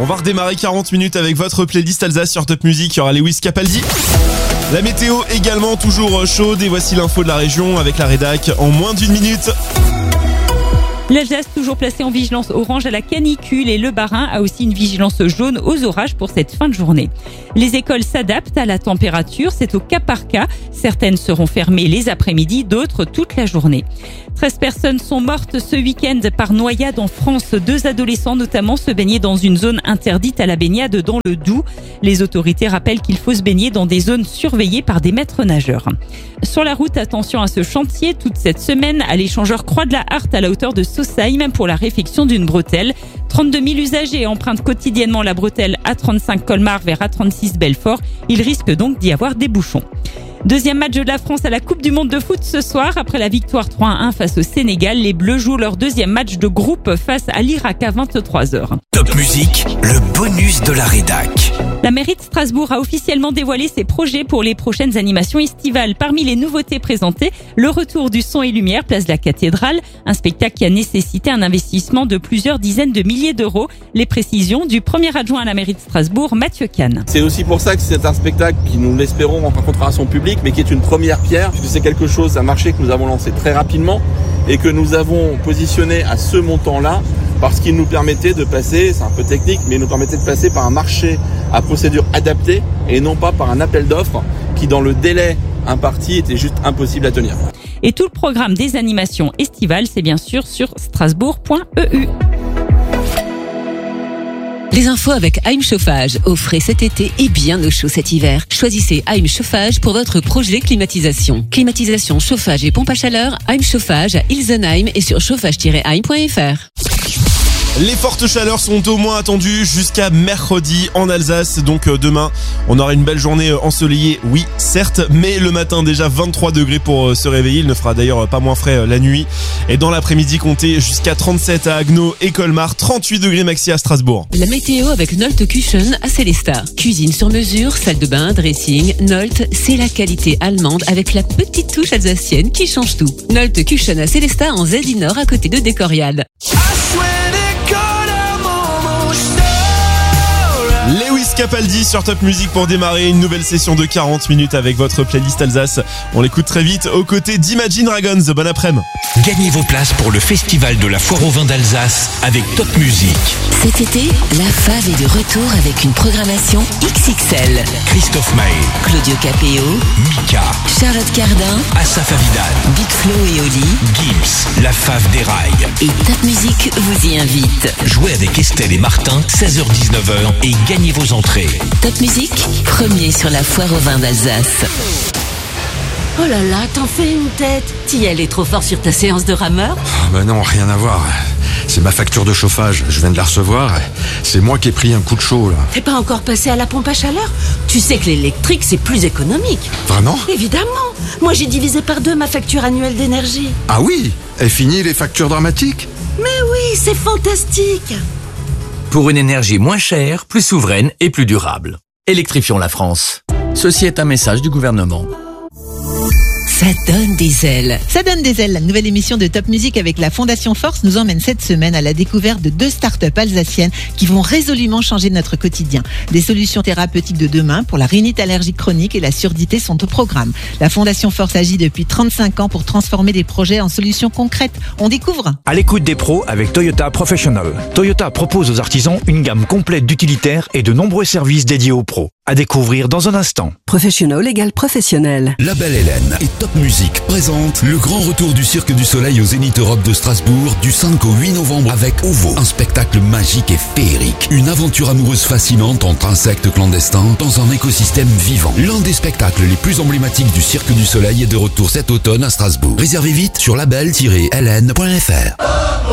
On va redémarrer 40 minutes avec votre playlist Alsace sur Top Music. Il y aura Lewis Capaldi. La météo également toujours chaude et voici l'info de la région avec la rédac en moins d'une minute. L'Alsace toujours placée en vigilance orange à la canicule et le Bas-Rhin a aussi une vigilance jaune aux orages pour cette fin de journée. Les écoles s'adaptent à la température, c'est au cas par cas. Certaines seront fermées les après-midi, d'autres toute la journée. 13 personnes sont mortes ce week-end par noyade en France. 2 adolescents notamment se baignaient dans une zone interdite à la baignade dans le Doubs. Les autorités rappellent qu'il faut se baigner dans des zones surveillées par des maîtres nageurs. Sur la route, attention à ce chantier. Toute cette semaine, à l'échangeur Croix de la Harte à la hauteur de Sausheim pour la réfection d'une bretelle. 32 000 usagers empruntent quotidiennement la bretelle A35 Colmar vers A36 Belfort. Il risque donc d'y avoir des bouchons. Deuxième match de la France à la Coupe du Monde de foot ce soir. Après la victoire 3-1 face au Sénégal, les Bleus jouent leur deuxième match de groupe face à l'Irak à 23h. Top Music, le bonus de la rédac. La mairie de Strasbourg a officiellement dévoilé ses projets pour les prochaines animations estivales. Parmi les nouveautés présentées, le retour du son et lumière, place de la Cathédrale, un spectacle qui a nécessité un investissement de plusieurs dizaines de milliers d'euros. Les précisions du premier adjoint à la mairie de Strasbourg, Mathieu Kahn. C'est aussi pour ça que c'est un spectacle qui, nous l'espérons, rencontrera son public, mais qui est une première pierre, puisque c'est quelque chose, un marché que nous avons lancé très rapidement et que nous avons positionné à ce montant-là, parce qu'il nous permettait de passer, c'est un peu technique, mais il nous permettait de passer par un marché à procédure adaptée et non pas par un appel d'offres qui, dans le délai imparti, était juste impossible à tenir. Et tout le programme des animations estivales, c'est bien sûr sur strasbourg.eu. Les infos avec Heim Chauffage. Au frais cet été et bien au chaud cet hiver. Choisissez Heim Chauffage pour votre projet climatisation. Climatisation, chauffage et pompe à chaleur. Heim Chauffage à Ilsenheim et sur chauffage-heim.fr. Les fortes chaleurs sont au moins attendues jusqu'à mercredi en Alsace. Donc demain, on aura une belle journée ensoleillée, oui, certes, mais le matin déjà 23 degrés pour se réveiller. Il ne fera d'ailleurs pas moins frais la nuit. Et dans l'après-midi, comptez jusqu'à 37 à Haguenau et Colmar, 38 degrés maxi à Strasbourg. La météo avec Nolte Küchen à Célestat. Cuisine sur mesure, salle de bain, dressing. Nolte, c'est la qualité allemande avec la petite touche alsacienne qui change tout. Nolte Küchen à Célestat en Zeddy Nord à côté de Décorial. Lewis Capaldi sur Top Music pour démarrer une nouvelle session de 40 minutes avec votre playlist Alsace. On l'écoute très vite aux côtés d'Imagine Dragons. Bon après-midi. Gagnez vos places pour le festival de la foire au vin d'Alsace avec Top Music. Cet été, la Fave est de retour avec une programmation XXL. Christophe Maé, Claudio Capéo, Mika, Charlotte Cardin, Asaf Avidan, Big Flo et Oli, Gims, la Fave des rails. et Top Music vous y invite. Jouez avec Estelle et Martin, 16h-19h et gagnez vos entrées. Top Music, premier sur la foire au vin d'Alsace. Oh là là, t'en fais une tête. T'y allais trop fort sur ta séance de rameur? Bah non, rien à voir. C'est ma facture de chauffage, je viens de la recevoir. C'est moi qui ai pris un coup de chaud là. T'es pas encore passé à la pompe à chaleur? Tu sais que l'électrique c'est plus économique. Vraiment? Évidemment. Moi j'ai divisé par 2 ma facture annuelle d'énergie. Ah oui? Est fini les factures dramatiques? Mais oui, c'est fantastique. Pour une énergie moins chère, plus souveraine et plus durable. Électrifions la France. Ceci est un message du gouvernement. Ça donne des ailes. Ça donne des ailes. La nouvelle émission de Top Music avec la Fondation Force nous emmène cette semaine à la découverte de 2 startups alsaciennes qui vont résolument changer notre quotidien. Des solutions thérapeutiques de demain pour la rhinite allergique chronique et la surdité sont au programme. La Fondation Force agit depuis 35 ans pour transformer des projets en solutions concrètes. On découvre. À l'écoute des pros avec Toyota Professional. Toyota propose aux artisans une gamme complète d'utilitaires et de nombreux services dédiés aux pros. À découvrir dans un instant. Professional égale professionnel. La Belle Hélène et Top Music présente le grand retour du Cirque du Soleil au Zénith Europe de Strasbourg du 5 au 8 novembre avec OVO. Un spectacle magique et féerique. Une aventure amoureuse fascinante entre insectes clandestins dans un écosystème vivant. L'un des spectacles les plus emblématiques du Cirque du Soleil est de retour cet automne à Strasbourg. Réservez vite sur label-hélène.fr.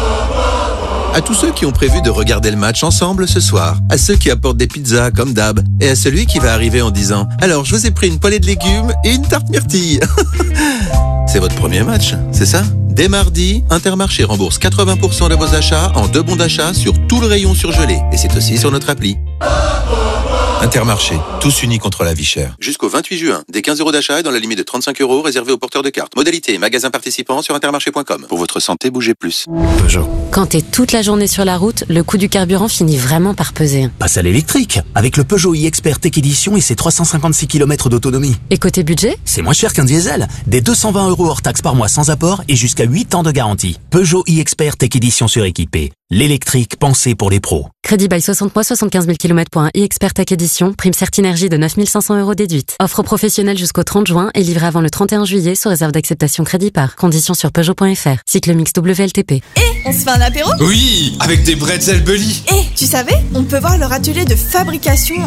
À tous ceux qui ont prévu de regarder le match ensemble ce soir, à ceux qui apportent des pizzas comme d'hab, et à celui qui va arriver en disant « Alors, je vous ai pris une poêlée de légumes et une tarte myrtille !» C'est votre premier match, c'est ça? Dès mardi, Intermarché rembourse 80% de vos achats en 2 bons d'achat sur tout le rayon surgelé. Et c'est aussi sur notre appli. Intermarché, tous unis contre la vie chère. Jusqu'au 28 juin, dès 15 € d'achat et dans la limite de 35 € réservés aux porteurs de cartes. Modalité, magasin participant sur intermarché.com. Pour votre santé, bougez plus. Peugeot. Quand t'es toute la journée sur la route, le coût du carburant finit vraiment par peser. Passe à l'électrique, avec le Peugeot e-Expert Tech Edition et ses 356 km d'autonomie. Et côté budget ? C'est moins cher qu'un diesel. Des 220 € hors taxe par mois sans apport et jusqu'à 8 ans de garantie. Peugeot e-Expert Tech Edition suréquipé. L'électrique pensé pour les pros. Crédit bail 60 mois, 75 000 km pour un e-Expert Tech Edition. Prime Certinergie de 9 500 € déduite. Offre professionnelle jusqu'au 30 juin et livrée avant le 31 juillet sous réserve d'acceptation crédit par. Conditions sur Peugeot.fr. Cycle mix WLTP. On se fait un apéro ? Oui, avec des bretzels Bully. Tu savais ? On peut voir leur atelier de fabrication